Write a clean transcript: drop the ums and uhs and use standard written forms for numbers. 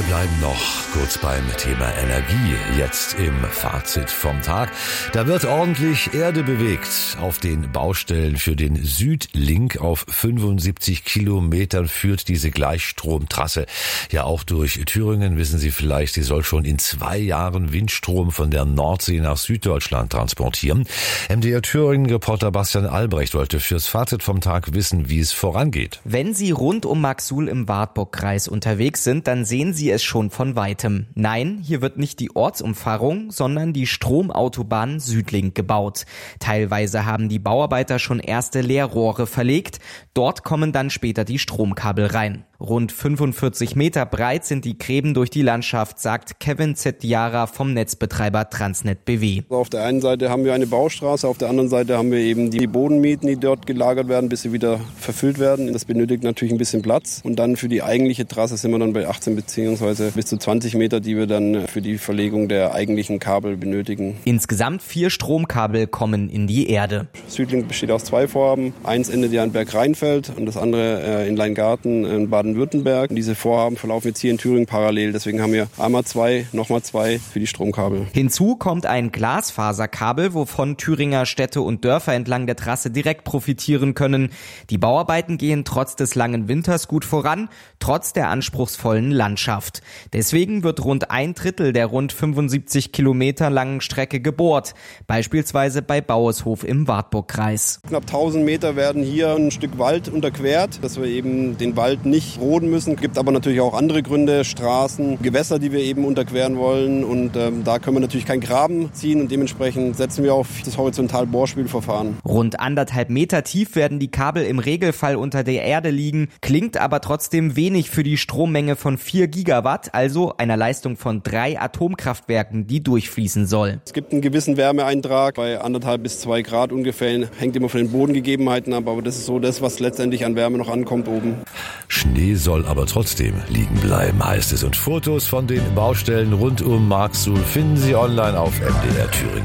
bleiben noch kurz beim Thema Energie. Jetzt im Fazit vom Tag. Da wird ordentlich Erde bewegt. Auf den Baustellen für den Südlink auf 75 Kilometern führt diese Gleichstromtrasse ja auch durch Thüringen. Wissen Sie vielleicht, sie soll schon in 2 Jahren Windstrom von der Nordsee nach Süddeutschland transportieren. MDR Thüringen-Reporter Bastian Albrecht wollte fürs Fazit vom Tag wissen, wie es vorangeht. Wenn Sie rund um Marksuhl im Wartburgkreis unterwegs sind, dann sehen Sie es schon von Weitem. Nein, hier wird nicht die Ortsumfahrung, sondern die Stromautobahn Südlink gebaut. Teilweise haben die Bauarbeiter schon erste Leerrohre verlegt. Dort kommen dann später die Stromkabel rein. Rund 45 Meter breit sind die Gräben durch die Landschaft, sagt Kevin Zettiara vom Netzbetreiber Transnet BW. Auf der einen Seite haben wir eine Baustraße, auf der anderen Seite haben wir eben die Bodenmieten, die dort gelagert werden, bis sie wieder verfüllt werden. Das benötigt natürlich ein bisschen Platz. Und dann für die eigentliche Trasse sind wir dann bei 18 bzw. bis zu 20 Meter, die wir dann für die Verlegung der eigentlichen Kabel benötigen. Insgesamt 4 Stromkabel kommen in die Erde. Südlink besteht aus 2 Vorhaben. Eins endet ja in Bergrheinfeld und das andere in Leingarten in Baden-Württemberg. Und diese Vorhaben verlaufen jetzt hier in Thüringen parallel. Deswegen haben wir einmal 2, nochmal 2 für die Stromkabel. Hinzu kommt ein Glasfaserkabel, wovon Thüringer Städte und Dörfer entlang der Trasse direkt profitieren können. Die Bauarbeiten gehen trotz des langen Winters gut voran, trotz der anspruchsvollen Landschaft. Deswegen wird rund 1/3 der rund 75 Kilometer langen Strecke gebohrt, beispielsweise bei Baueshof im Wartburgkreis. Knapp 1000 Meter werden hier ein Stück Wald unterquert, dass wir eben den Wald nicht roden müssen. Es gibt aber natürlich auch andere Gründe, Straßen, Gewässer, die wir eben unterqueren wollen. Und da können wir natürlich keinen Graben ziehen und dementsprechend setzen wir auf das Horizontal-Bohrspülverfahren. Rund 1,5 Meter tief werden die Kabel im Regelfall unter der Erde liegen, klingt aber trotzdem wenig für die Strommenge von 4 Gigawatt, also einer Leistung von 3 Atomkraftwerken, die durchfließen soll. Es gibt einen gewissen Wärmeeintrag bei 1,5 bis 2 Grad ungefähr, hängt immer von den Bodengegebenheiten ab, aber das ist so das, was letztendlich an Wärme noch ankommt oben. Schnee soll aber trotzdem liegen bleiben, heißt es. Und Fotos von den Baustellen rund um Marksuhl finden Sie online auf MDR Thüringen.